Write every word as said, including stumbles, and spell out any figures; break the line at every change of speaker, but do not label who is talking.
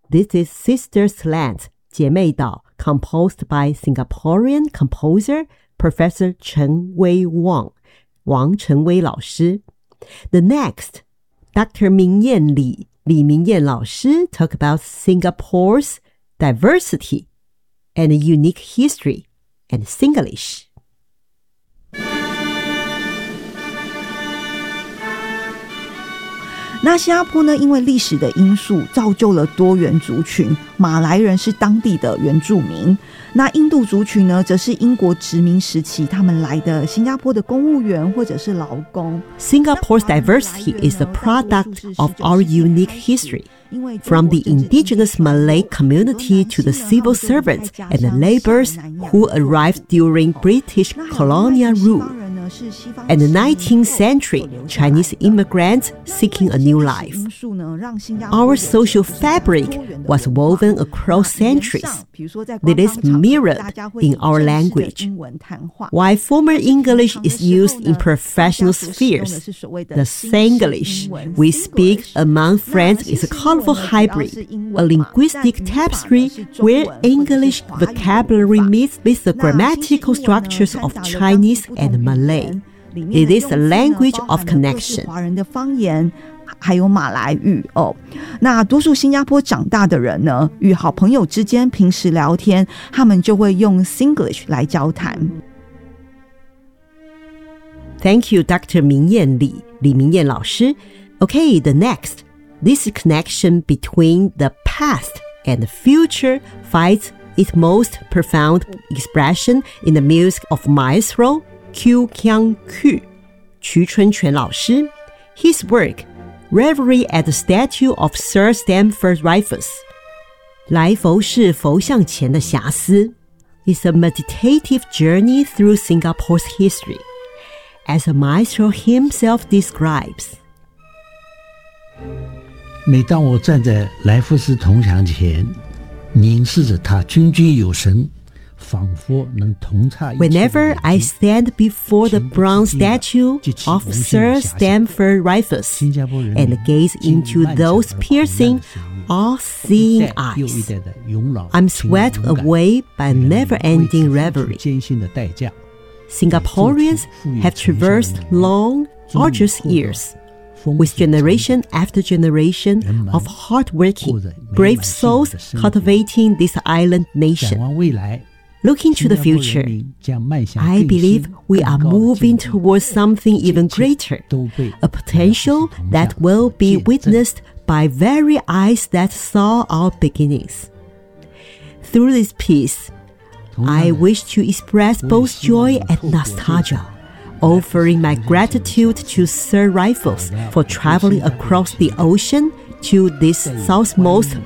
This is Sisters Land, 姐妹岛 composed by Singaporean composer Professor Chen Wei Wang, 王成威老师。The next, Doctor Mingyan Li, 李明彦老师 talk about Singapore's diversity and unique history and Singlish.
那新加坡呢，因为历史的因素造就了多元族群，马来人是当地的原住民，那印度族群呢，则是英国殖民时期他们来的新加坡的公务员或者是劳工。
Singapore's diversity is a product of our unique history, from the indigenous Malay community to the civil servants and the laborers who arrived during British colonial rule, and the nineteenth century Chinese immigrants seeking a new life. Our social fabric was woven across centuries. It is mirrored in our language. While former English is used in professional spheres, the Singlish we speak among friends is a colorful hybrid, a linguistic tapestry where English vocabulary meets with the grammatical structures of Chinese and Malay. It is a language of connection.
华人的方言还有马来语哦，那多数新加坡长大的人呢，与好朋友之间平时聊天，他们就会用 Singlish 来交谈。
Thank you, Doctor Mingyan Li, 李明彦老师。Okay, the next. This connection between the past and the future finds its most profound expression in the music of Maestro Q Kiang Ku, 瞿春全老师。His work, Reverie at the Statue of Sir Stamford Raffles, 来佛寺佛像前的遐思 is a meditative journey through Singapore's history, as the maestro himself describes.
每当我站在来福士铜像前，凝视着他君君有神，仿佛能同差一切。
Whenever I stand before the bronze statue of Sir Stamford Raffles and gaze into those piercing, all-seeing eyes, I'm swept away by never-ending reverie. Singaporeans have traversed long, arduous years, with generation after generation of hardworking, brave souls cultivating this island nation. Looking to the future, I believe we are moving towards something even greater, a potential that will be witnessed by very eyes that saw our beginnings. Through this piece, I wish to express both joy and nostalgia, offering my gratitude to Sir Raffles for traveling across the ocean to this southmost